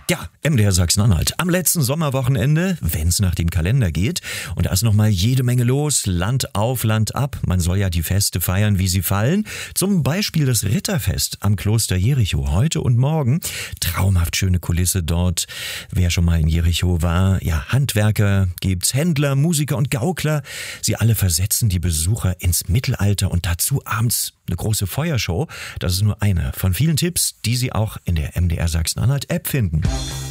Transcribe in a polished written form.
Ja, MDR Sachsen-Anhalt. Am letzten Sommerwochenende, wenn es nach dem Kalender geht. Und da ist nochmal jede Menge los. Land auf, Land ab. Man soll ja die Feste feiern, wie sie fallen. Zum Beispiel das Ritterfest am Kloster Jericho. Heute und morgen. Traumhaft schöne Kulisse dort. Wer schon mal in Jericho war. Ja, Handwerker gibt's, Händler, Musiker und Gaukler. Sie alle versetzen die Besucher ins Mittelalter und dazu abends eine große Feuershow. Das ist nur einer von vielen Tipps, die Sie auch in der MDR Sachsen-Anhalt App finden.